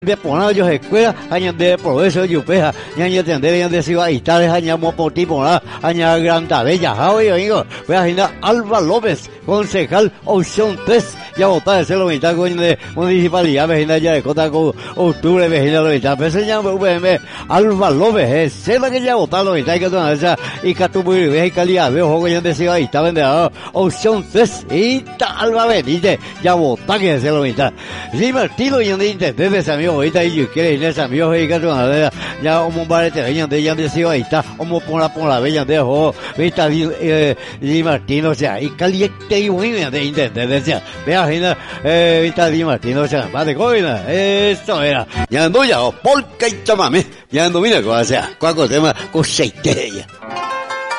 de poner yo escuela año de progreso yo peja año tender de ciudad y tal año mopoti poner año gran tabella hoy amigo voy a agendar Alba López concejal opción 3 ya votar ese lo mitad con de municipalidad vecina ya de Cota con octubre vecina lo mitad pero señor VM Alba López es la que ya votar lo mitad que toda esa y Catupuri ve y calidad veo juego ya de ciudad y está vendedor opción 3 y Alba Benítez ya votar que ese lo mitad sí Martino y donde intendente de ese amigo ahorita y yo quiero ir a ese amigo y que ya un barete veían de ya de ciudad ahí está como por la bella de ojo vista Di Martino o sea y caliente y muy bien de intendencia vea gente vista Di Martino o sea más de coina esto era ya ando ya polka y chamame ya ando mira o sea cuál tema con seitería